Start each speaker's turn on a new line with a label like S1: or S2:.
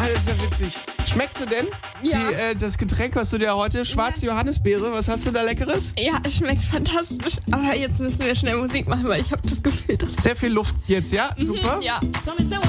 S1: Alles ja witzig. Schmeckt sie denn?
S2: Ja.
S1: Das Getränk, was du dir heute, schwarze Johannisbeere, was hast du da Leckeres?
S2: Ja, es schmeckt fantastisch. Aber jetzt müssen wir schnell Musik machen, weil ich habe das Gefühl, dass...
S1: Sehr viel Luft jetzt, ja? Super.
S2: Ja.